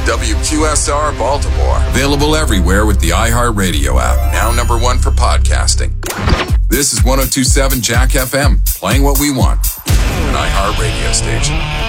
WQSR Baltimore. Available everywhere with the iHeartRadio app. Now #1 for podcasting. This is 102.7 Jack FM. Playing what we want. An iHeartRadio station.